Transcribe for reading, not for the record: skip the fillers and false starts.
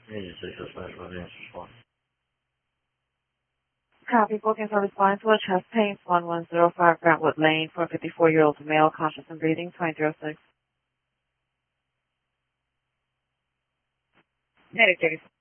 Copy. Booking for responding to a chest pain, 1105 Brentwood Lane for a 54-year-old male, conscious and breathing, 2006. Medic